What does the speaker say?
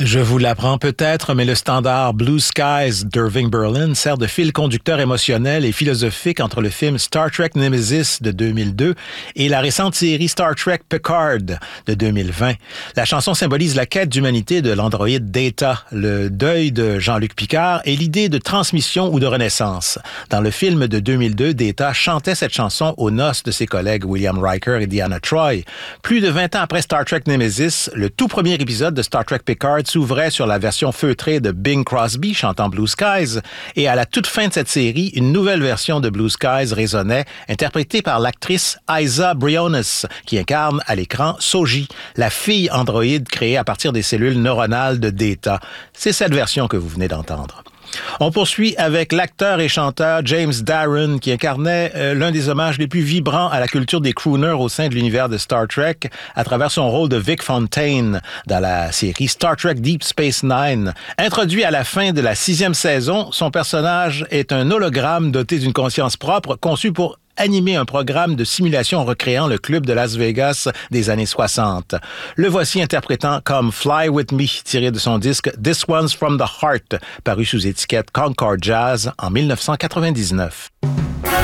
Je vous l'apprends peut-être, mais le standard Blue Skies d'Irving Berlin sert de fil conducteur émotionnel et philosophique entre le film Star Trek Nemesis de 2002 et la récente série Star Trek Picard de 2020. La chanson symbolise la quête d'humanité de l'androïde Data, le deuil de Jean-Luc Picard et l'idée de transmission ou de renaissance. Dans le film de 2002, Data chantait cette chanson aux noces de ses collègues William Riker et Deanna Troi. Plus de 20 ans après Star Trek Nemesis, le tout premier épisode de Star Trek Picard s'ouvrait sur la version feutrée de Bing Crosby chantant Blue Skies et à la toute fin de cette série, une nouvelle version de Blue Skies résonnait, interprétée par l'actrice Isa Briones qui incarne à l'écran Soji, la fille androïde créée à partir des cellules neuronales de Data. C'est cette version que vous venez d'entendre. On poursuit avec l'acteur et chanteur James Darren qui incarnait l'un des hommages les plus vibrants à la culture des crooners au sein de l'univers de Star Trek à travers son rôle de Vic Fontaine dans la série Star Trek Deep Space Nine. Introduit à la fin de la 6e saison, son personnage est un hologramme doté d'une conscience propre conçu pour animer un programme de simulation recréant le club de Las Vegas des années 60. Le voici interprétant Come Fly With Me, tiré de son disque This One's From The Heart, paru sous étiquette Concord Jazz en 1999.